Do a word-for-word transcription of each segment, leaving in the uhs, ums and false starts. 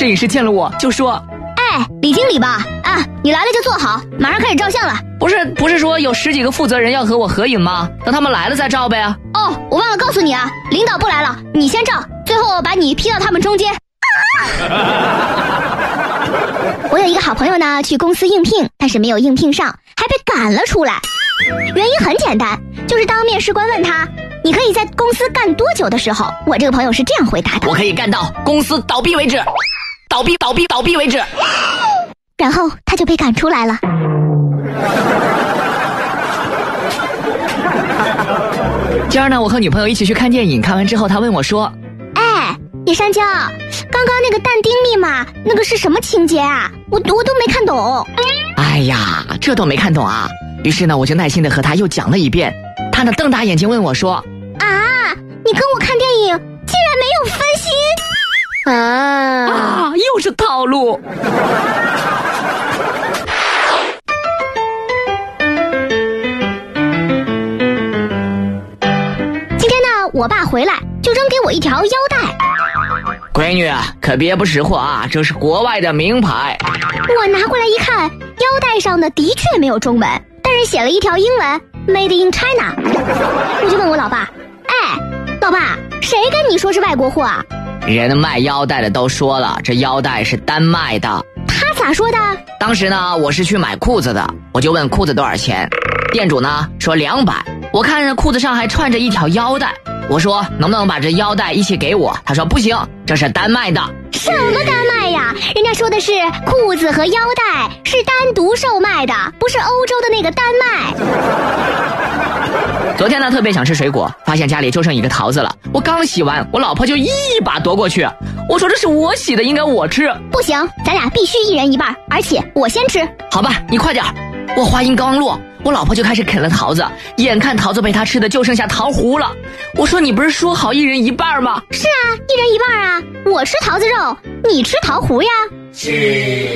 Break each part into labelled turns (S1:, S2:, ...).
S1: 摄影师见了我就说：“
S2: 哎，李经理吧，啊，你来了就坐好，马上开始照相了。”
S1: 不是不是说有十几个负责人要和我合影吗？等他们来了再照呗啊。
S2: 哦，我忘了告诉你啊，领导不来了，你先照，最后把你 P 到他们中间。我有一个好朋友呢，去公司应聘，但是没有应聘上，还被赶了出来。原因很简单，就是当面试官问他你可以在公司干多久的时候，我这个朋友是这样回答的：
S1: 我可以干到公司倒闭为止，倒闭倒闭倒闭为止。
S2: 然后他就被赶出来了。
S1: 今儿呢，我和女朋友一起去看电影，看完之后她问我说：“
S2: 哎，野山椒，刚刚那个但丁密码那个是什么情节啊？我我都没看懂。”
S1: 哎呀，这都没看懂啊！于是呢，我就耐心的和她又讲了一遍。她呢瞪大眼睛问我说：“
S2: 啊，你跟我看电影竟然没有分心啊
S1: 啊，又是套路。”
S2: 我爸回来就扔给我一条腰带。
S1: 闺女，可别不识货啊，这是国外的名牌。
S2: 我拿过来一看，腰带上的的确没有中文，但是写了一条英文 Made in China。 我就问我老爸，哎，老爸，谁跟你说是外国货啊？
S1: 人卖腰带的都说了，这腰带是丹麦的。
S2: 他咋说的？
S1: 当时呢，我是去买裤子的，我就问裤子多少钱，店主呢说两百，我看着裤子上还串着一条腰带，我说能不能把这腰带一起给我？他说不行，这是丹麦的。
S2: 什么丹麦呀？人家说的是裤子和腰带是单独售卖的，不是欧洲的那个丹麦。
S1: 昨天呢，特别想吃水果，发现家里就剩一个桃子了。我刚洗完，我老婆就一把夺过去。我说这是我洗的，应该我吃。
S2: 不行，咱俩必须一人一半，而且我先吃。
S1: 好吧，你快点。我话音刚落，我老婆就开始啃了桃子，眼看桃子被她吃的就剩下桃核了。我说你不是说好一人一半吗？
S2: 是啊，一人一半啊，我吃桃子肉，你吃桃核呀。是。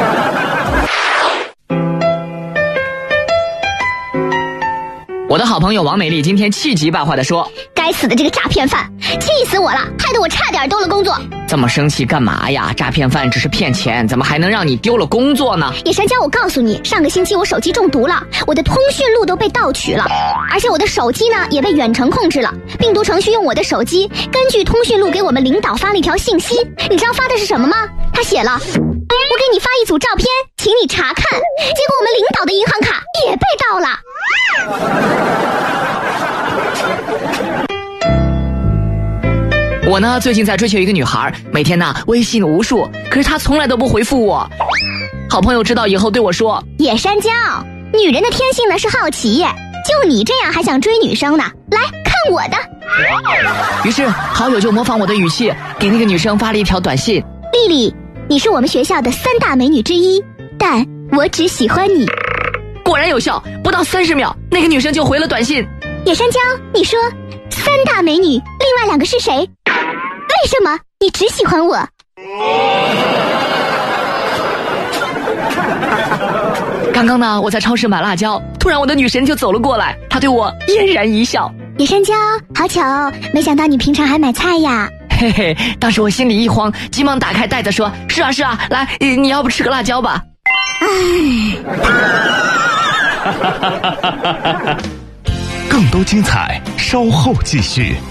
S1: 我的好朋友王美丽今天气急败坏地说：“
S2: 该死的这个诈骗犯，气死我了，害得我差点丢了工作。”
S1: 这么生气干嘛呀？诈骗犯只是骗钱，怎么还能让你丢了工作呢？
S2: 野山椒，我告诉你，上个星期我手机中毒了，我的通讯录都被盗取了，而且我的手机呢也被远程控制了。病毒程序用我的手机根据通讯录给我们领导发了一条信息，你知道发的是什么吗？他写了：“我给你发一组照片，请你查看。”结果我们领导的银行卡也被盗了。
S1: 我呢，最近在追求一个女孩，每天呢微信无数，可是她从来都不回复我。好朋友知道以后对我说：“
S2: 野山椒，女人的天性呢是好奇，就你这样还想追女生呢？来看我的。”
S1: 于是好友就模仿我的语气，给那个女生发了一条短信：“
S2: 丽丽，你是我们学校的三大美女之一，但我只喜欢你。”
S1: 果然有效，不到三十秒，那个女生就回了短信：“
S2: 野山椒，你说三大美女，另外两个是谁？为什么你只喜欢我？”
S1: 刚刚呢，我在超市买辣椒，突然我的女神就走了过来，她对我嫣然一笑：“
S2: 野山椒，好巧哦，没想到你平常还买菜呀。”
S1: 嘿嘿，当时我心里一慌，急忙打开袋子说：“是啊是啊，来，你要不吃个辣椒吧？”
S3: 更多精彩，稍后继续。